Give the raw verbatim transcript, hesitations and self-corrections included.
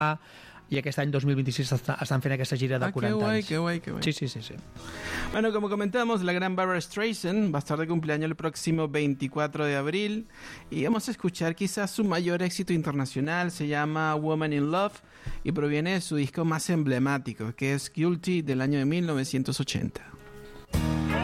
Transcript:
i aquest any dos mil vint-i-sis està, estan fent aquesta gira de ah, cuarenta qué guay, anys. Qué guay, qué guay. Sí, sí, sí, sí. Bueno, como comentamos, la gran Barbra Streisand va a estar de cumpleaños el próximo veinticuatro de abril y vamos a escuchar quizás su mayor éxito internacional, se llama Woman in Love y proviene de su disco más emblemático, que es Guilty, del año de mil novecientos ochenta.